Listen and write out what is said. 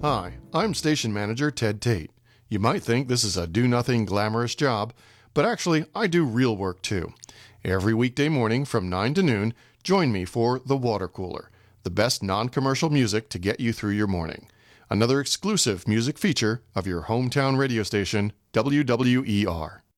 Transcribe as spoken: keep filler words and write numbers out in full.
Hi, I'm station manager Ted Tate. You might think this is a do-nothing glamorous job, but actually I do real work too. Every weekday morning from nine to noon, join me for The Water Cooler, the best non-commercial music to get you through your morning. Another exclusive music feature of your hometown radio station, W W E R.